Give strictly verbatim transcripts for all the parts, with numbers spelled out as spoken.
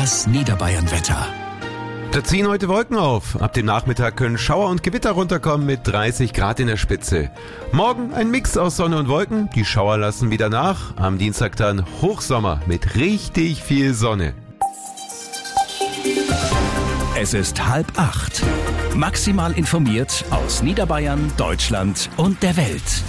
Das Niederbayern-Wetter. Da ziehen heute Wolken auf. Ab dem Nachmittag können Schauer und Gewitter runterkommen mit dreißig Grad in der Spitze. Morgen ein Mix aus Sonne und Wolken. Die Schauer lassen wieder nach. Am Dienstag dann Hochsommer mit richtig viel Sonne. Es ist halb acht. Maximal informiert aus Niederbayern, Deutschland und der Welt.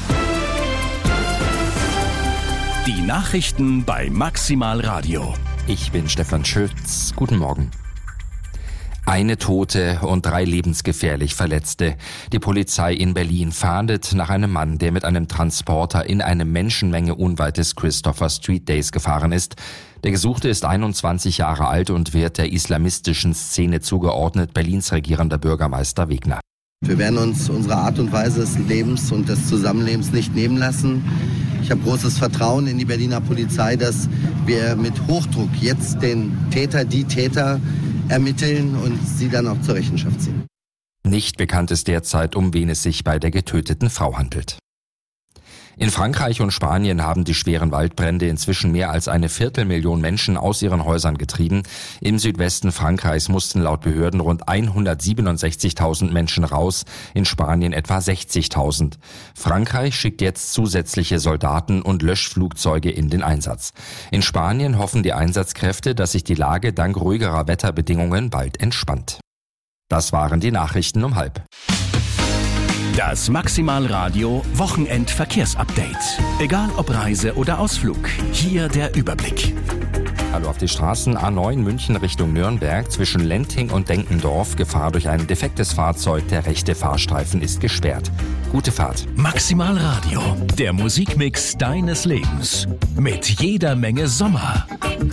Die Nachrichten bei Maximal Radio. Ich bin Stefan Schütz. Guten Morgen. Eine Tote und drei lebensgefährlich Verletzte. Die Polizei in Berlin fahndet nach einem Mann, der mit einem Transporter in eine Menschenmenge unweit des Christopher Street Days gefahren ist. Der Gesuchte ist einundzwanzig Jahre alt und wird der islamistischen Szene zugeordnet, Berlins regierender Bürgermeister Wegner. Wir werden uns unsere Art und Weise des Lebens und des Zusammenlebens nicht nehmen lassen. Ich habe großes Vertrauen in die Berliner Polizei, dass wir mit Hochdruck jetzt den Täter, die Täter ermitteln und sie dann auch zur Rechenschaft ziehen. Nicht bekannt ist derzeit, um wen es sich bei der getöteten Frau handelt. In Frankreich und Spanien haben die schweren Waldbrände inzwischen mehr als eine Viertelmillion Menschen aus ihren Häusern getrieben. Im Südwesten Frankreichs mussten laut Behörden rund hundertsiebenundsechzigtausend Menschen raus, in Spanien etwa sechzigtausend. Frankreich schickt jetzt zusätzliche Soldaten und Löschflugzeuge in den Einsatz. In Spanien hoffen die Einsatzkräfte, dass sich die Lage dank ruhigerer Wetterbedingungen bald entspannt. Das waren die Nachrichten um halb. Das Maximal Radio Wochenend-Verkehrsupdate. Egal ob Reise oder Ausflug, hier der Überblick. Hallo auf die Straßen A neun München Richtung Nürnberg zwischen Lenting und Denkendorf. Gefahr durch ein defektes Fahrzeug. Der rechte Fahrstreifen ist gesperrt. Gute Fahrt. Maximal Radio, der Musikmix deines Lebens. Mit jeder Menge Sommer.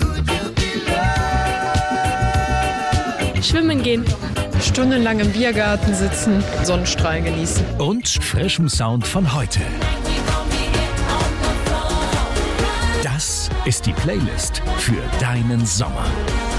Schwimmen gehen. Stundenlang im Biergarten sitzen, Sonnenstrahlen genießen. Und frischem Sound von heute. Das ist die Playlist für deinen Sommer.